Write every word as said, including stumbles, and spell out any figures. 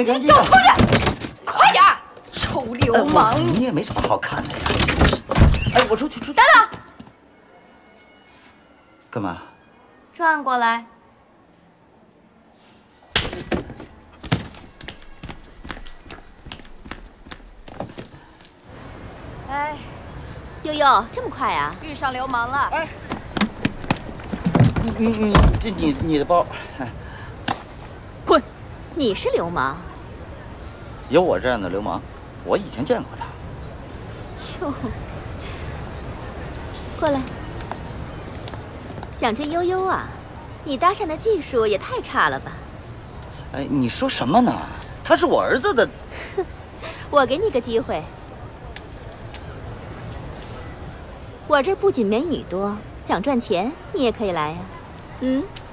没干净。 给我出去！快点儿，臭流氓！ 你也没什么好看的呀。哎，我出去，出去。 等等， 干嘛？ 转过来。哎， 悠悠，这么快啊？ 遇上流氓了！ 哎，你你你这你你的包，哎， 滚！你是流氓？ 有我这样的流氓，我以前见过他。 哟，过来。想这悠悠啊，你搭讪的技术也太差了吧？ 哎，你说什么呢？他是我儿子的。 我给你个机会。我这儿不仅美女多，想赚钱你也可以来呀。嗯，